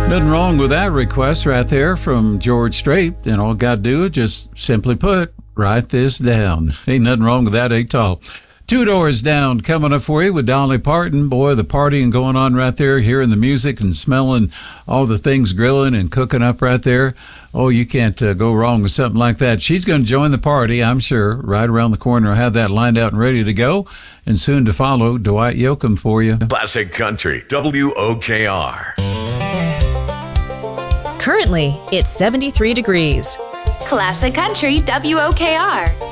Nothing wrong with that request right there from George Strait. And all got to do is just simply put, write this down. Ain't nothing wrong with that at all. Two Doors Down coming up for you with Dolly Parton. Boy, the partying going on right there, hearing the music and smelling all the things grilling and cooking up right there. Oh, you can't go wrong with something like that. She's going to join the party, I'm sure, right around the corner. I'll have that lined out and ready to go. And soon to follow, Dwight Yoakam for you. Classic Country, WOKR. Currently, it's 73 degrees. Classic Country, WOKR.